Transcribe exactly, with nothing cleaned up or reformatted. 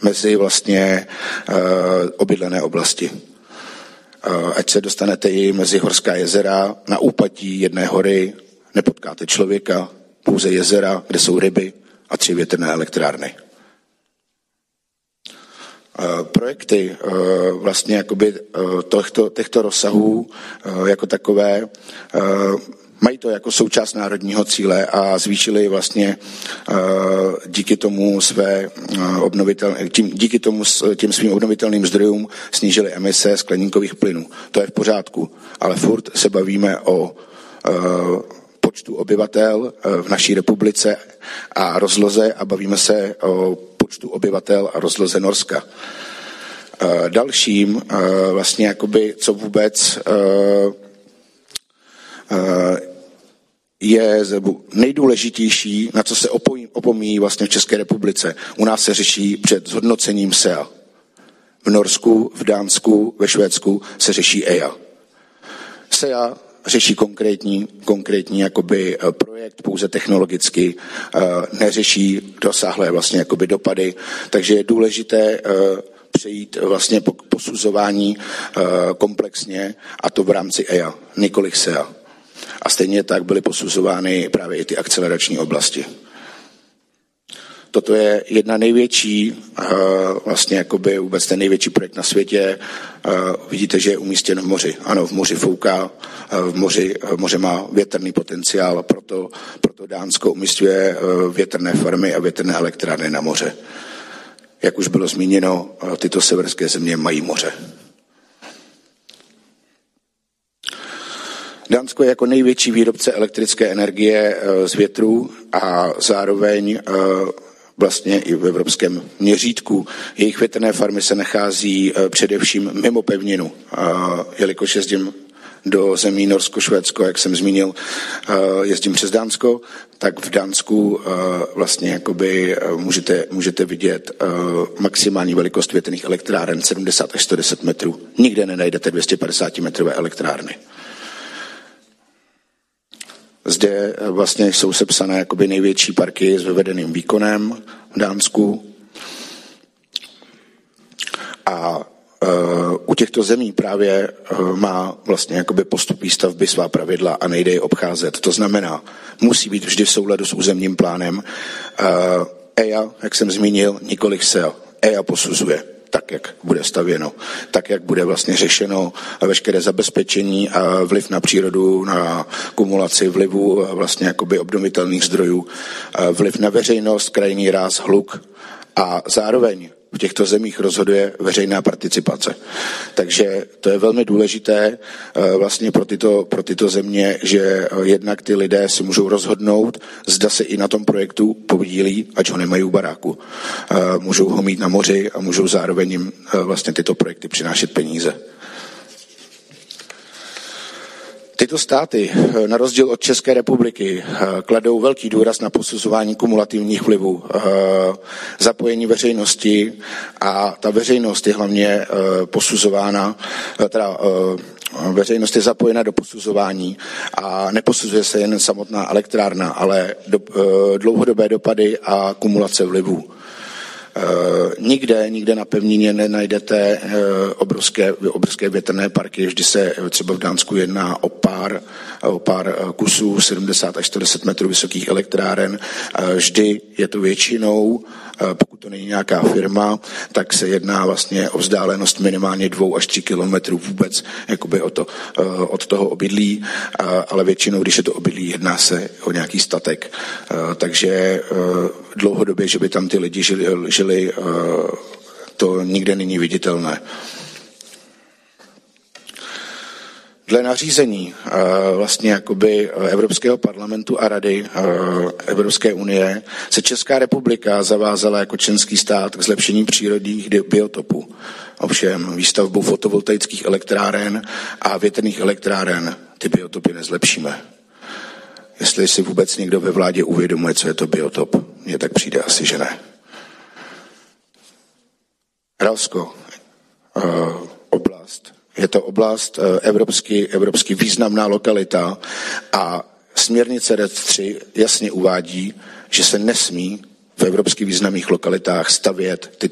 mezi vlastně uh, obydlené oblasti. Uh, ať se dostanete i mezi horská jezera, na úpatí jedné hory nepotkáte člověka, pouze jezera, kde jsou ryby a tři větrné elektrárny. Uh, projekty uh, vlastně jakoby uh, těchto, těchto rozsahů uh, jako takové uh, mají to jako součást národního cíle a zvýšili vlastně uh, díky tomu své uh, obnovitelné, tím, díky tomu tím svým obnovitelným zdrojům snížili emise skleníkových plynů. To je v pořádku, ale furt se bavíme o uh, počtu obyvatel uh, v naší republice a rozloze a bavíme se o počtu obyvatel a rozloze Norska. Uh, dalším uh, vlastně jakoby, co vůbec uh, uh, je nejdůležitější, na co se opomíjí vlastně v České republice. U nás se řeší před zhodnocením S E A. V Norsku, v Dánsku, ve Švédsku se řeší E I A. S E A řeší konkrétní, konkrétní jakoby projekt pouze technologicky, neřeší dosáhlé vlastně jakoby dopady, takže je důležité přejít vlastně po posuzování komplexně a to v rámci E I A, nikoliv S E A. A stejně tak byly posuzovány právě i ty akcelerační oblasti. Toto je jedna největší, vlastně jakoby vůbec ten největší projekt na světě. Vidíte, že je umístěn v moři. Ano, v moři fouká, v moři, v moře má větrný potenciál, proto, proto Dánsko umísťuje větrné farmy a větrné elektrárny na moře. Jak už bylo zmíněno, tyto severské země mají moře. Dánsko je jako největší výrobce elektrické energie z větru a zároveň vlastně i v evropském měřítku. Jejich větrné farmy se nachází především mimo pevninu. Jelikož jezdím do zemí Norsko, Švédsko, jak jsem zmínil, jezdím přes Dánsko, tak v Dánsku vlastně jakoby můžete, můžete vidět maximální velikost větrných elektráren sedmdesát až sto deset metrů. Nikde nenajdete dvě stě padesát metrové elektrárny. Zde vlastně jsou sepsané jakoby největší parky s vyvedeným výkonem v Dánsku. A uh, u těchto zemí právě uh, má vlastně jakoby postup výstavby svá pravidla a nejde je obcházet. To znamená, musí být vždy v souladu s územním plánem. Uh, E I A, jak jsem zmínil, nikoliv S E A. E I A posuzuje tak, jak bude stavěno, tak, jak bude vlastně řešeno veškeré zabezpečení a vliv na přírodu, na kumulaci vlivu vlastně jakoby obnovitelných zdrojů, vliv na veřejnost, krajinný ráz, hluk a zároveň v těchto zemích rozhoduje veřejná participace. Takže to je velmi důležité vlastně pro tyto, pro tyto země, že jednak ty lidé si můžou rozhodnout, zda se i na tom projektu podílí, ať ho nemají u baráku. Můžou ho mít na moři a můžou zároveň jim vlastně tyto projekty přinášet peníze. Tyto státy, na rozdíl od České republiky, kladou velký důraz na posuzování kumulativních vlivů, zapojení veřejnosti a ta veřejnost je hlavně posuzována, teda veřejnost je zapojena do posuzování a neposuzuje se jen samotná elektrárna, ale do, dlouhodobé dopady a kumulace vlivů. Uh, nikde, nikde na pevnině nenajdete uh, obrovské, obrovské větrné parky, vždy se třeba v Dánsku jedná o pár, o pár kusů, sedmdesát až sto deset metrů vysokých elektráren. Uh, vždy je to většinou, uh, pokud to není nějaká firma, tak se jedná vlastně o vzdálenost minimálně dvou až tři kilometrů vůbec jakoby o to, uh, od toho obydlí, uh, ale většinou, když je to obydlí, jedná se o nějaký statek. Uh, takže uh, dlouhodobě, že by tam ty lidi žili, žili to nikde není viditelné. Dle nařízení vlastně jakoby Evropského parlamentu a Rady Evropské unie se Česká republika zavázala jako členský stát k zlepšení přírodních biotopů. Ovšem výstavbou fotovoltaických elektráren a větrných elektráren ty biotopy nezlepšíme. Jestli si vůbec někdo ve vládě uvědomuje, co je to biotop, mně tak přijde asi, že ne. Ralsko, uh, oblast. Je to oblast uh, evropsky, evropsky významná lokalita a směrnice R E D tři jasně uvádí, že se nesmí v evropsky významných lokalitách stavět ty